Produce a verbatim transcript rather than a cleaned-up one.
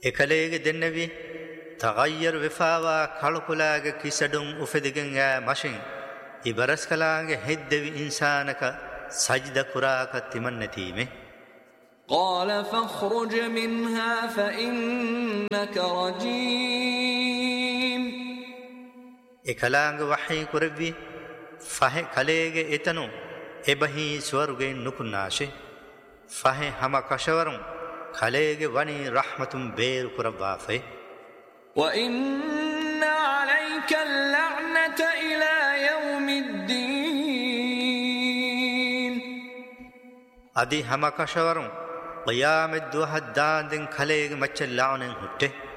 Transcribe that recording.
ekaleege dennevi tagayyar wefawa kalukulaage kisadun ufedigen a mashin ibaraskalaange heddevi insanaka sajda kuraka timannatime قال فاخرج منها فإنك رجيم ekalaange wahi kurvi fahe kaleege etanu ebahi swaruge nukunashe fahe hama kashawarun kaleege wani rahmatun beer kurawafe وإن عليك اللعنة إلى يوم الدين adi hama kashawarun قيام الدوحة داندن خليق مچ لعنن هټه